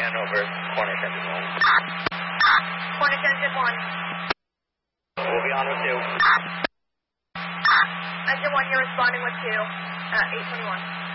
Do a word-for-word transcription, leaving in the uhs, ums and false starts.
Hanover, Cornish Engine one. Cornish Engine one. We'll be on with two. Engine one, you're responding with two, uh, eight twenty-one.